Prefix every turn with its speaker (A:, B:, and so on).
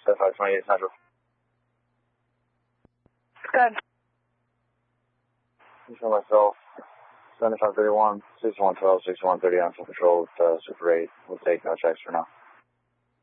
A: 528 Central.
B: Good.
A: For myself, 7531, 6112, 6130 on full control with Super 8. We'll take no checks for now.